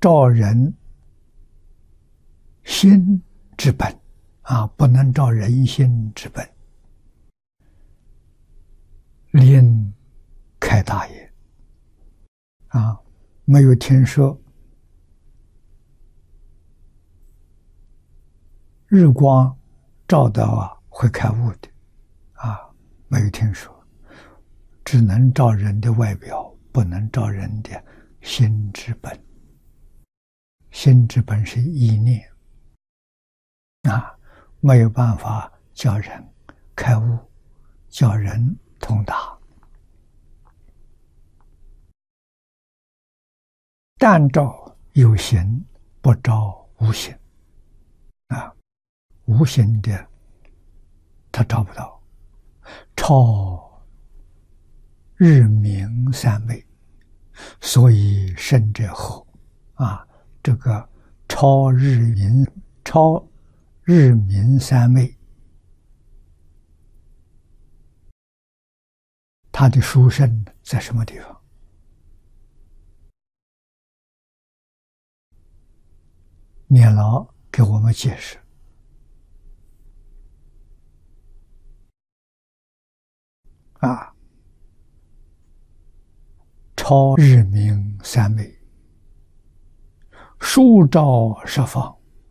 照人心之本不能照人心之本，令开大也没有听说日光照到会开悟的没有听说，只能照人的外表，不能照人的心之本。心之本是意念没有办法叫人开悟，叫人通达。但照有形，不照无形无形的他照不到。超日明三昧，所以圣者后这个超日明三昧，它的殊胜在什么地方？念老给我们解释超日明三昧，数照十方，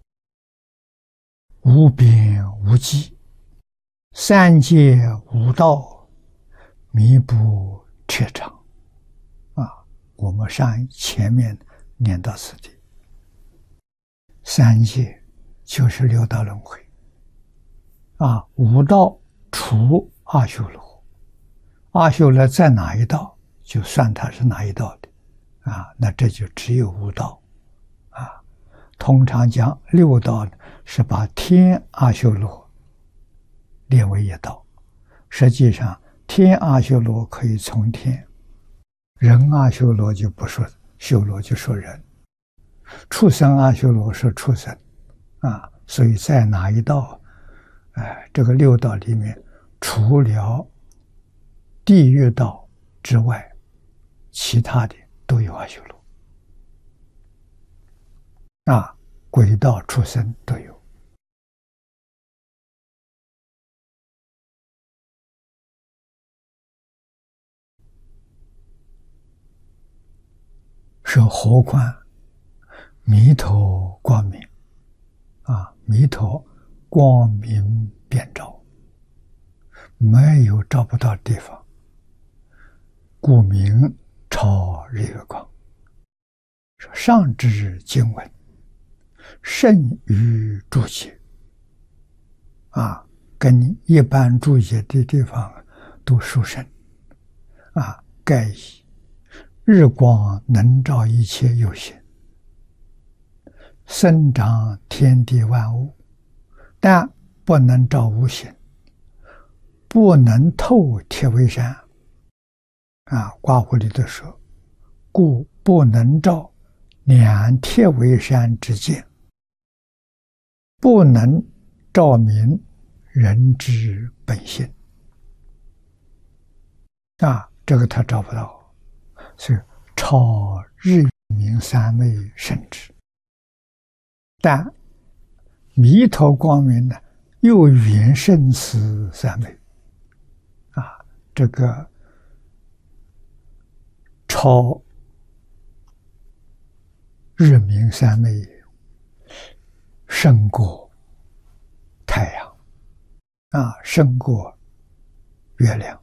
无边无际，三界无道，弥不彻常我们前面念到此地，三界就是六道轮回五道除阿修罗，阿修罗在哪一道就算他是哪一道的那这就只有五道通常讲六道是把天阿修罗列为一道，实际上天阿修罗可以从天，人阿修罗就不说修罗，就说人，畜生阿修罗是畜生所以在哪一道这个六道里面，除了地狱道之外，其他的都有阿修罗鬼道畜生都有。说何况弥陀光明弥陀光明遍照，没有照不到地方，故名超日月光。说上至经文，甚于注解跟一般注解的地方都殊胜盖以日光能照一切有形，生长天地万物，但不能照无形，不能透铁围山刮胡里头说，故不能照两铁围山之见，不能照明人之本性这个他照不到，所以超日明三昧甚至。但弥陀光明呢，又远胜此三昧这个超日明三昧胜过太阳胜过月亮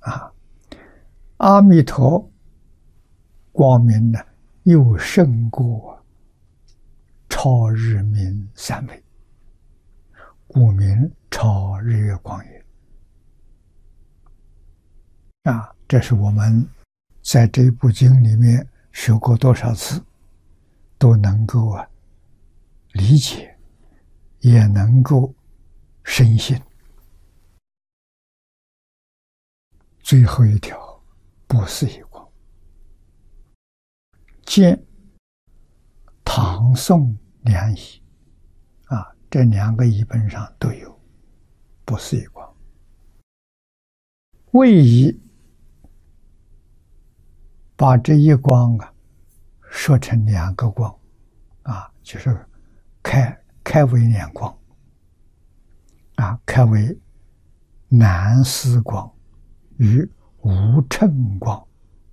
阿弥陀光明呢，又胜过超日明三昧，故名超日月光也这是我们在这部经里面学过多少次，都能够理解，也能够深信。最后一条，不思议光，见唐宋两译这两个译本上都有不思议光。为以把这一光说成两个光就是开为两光，开为南丝光与无谶光。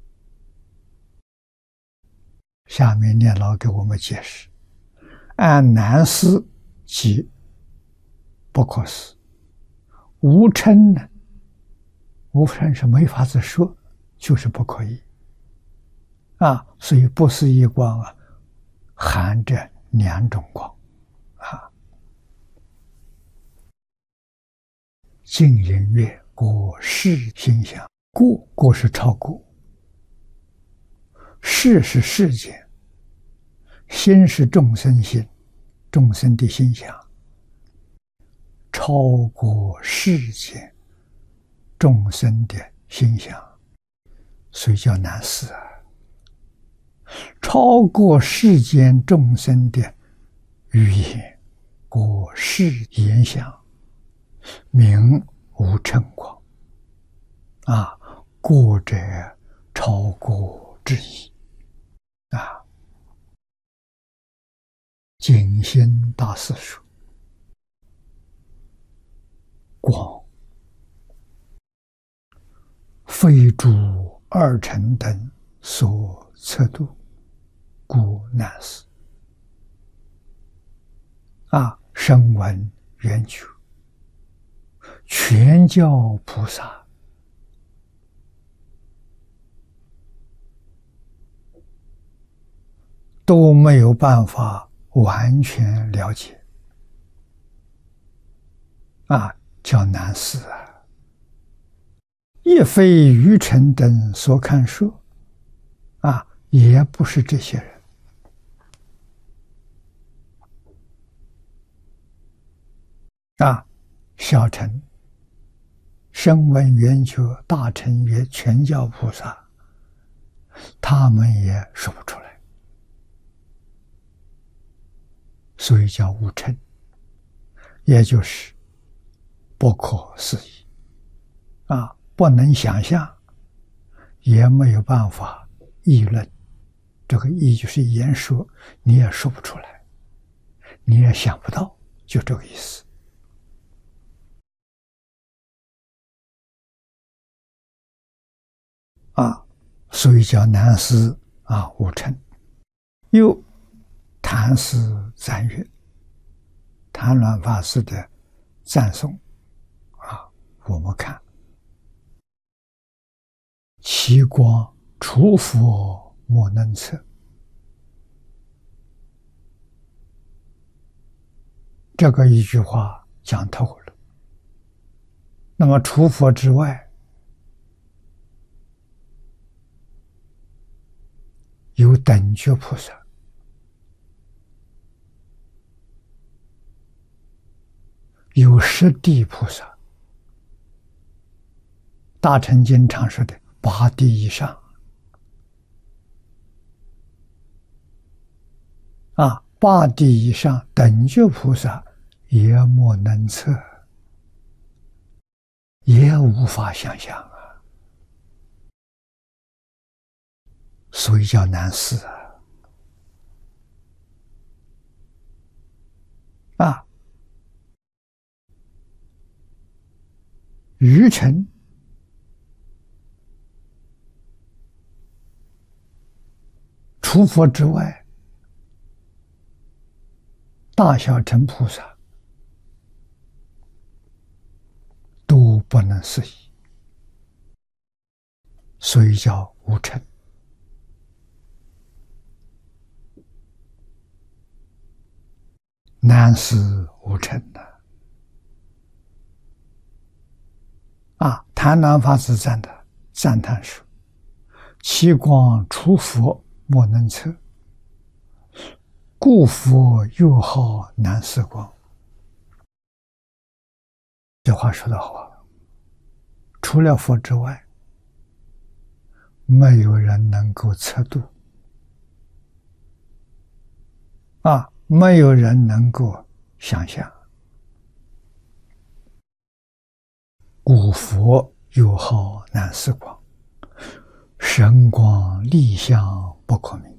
下面念老给我们解释，按南丝即不可思，无谶呢？无谶是没法子说，就是不可以所以不思议光含着两种光净音乐过世心想，过是超过，世是世间，心是众生心，众生的心想，超过世间众生的心想，所以叫难思超过世间众生的语言，过世言想，名无谶光过者超过之意净心大师说，光非诸二乘等所测度，故难思声闻缘觉全教菩萨都没有办法完全了解叫难思亦非愚臣等所看说也不是这些人小乘声闻缘觉大乘也全教菩萨，他们也说不出来，所以叫无谶，也就是不可思议不能想象，也没有办法议论。这个议就是言说，你也说不出来，你也想不到，就这个意思所以叫难思无谶。又谭师赞曰，谭鸾法师的赞颂我们看，其光除佛莫能测。这个一句话讲透了。那么除佛之外，有等觉菩萨，有十地菩萨，大乘经常说的八地以上八地以上等觉菩萨也莫能测，也无法想象所以叫难思愚臣除佛之外，大小乘菩萨都不能思议，所以叫无谶。难思无谶谭鸾法师赞叹说，其光除佛莫能测，故佛又号难思光。这话说得好，除了佛之外，没有人能够测度没有人能够想象，故佛又号难思光，神光力相不可名。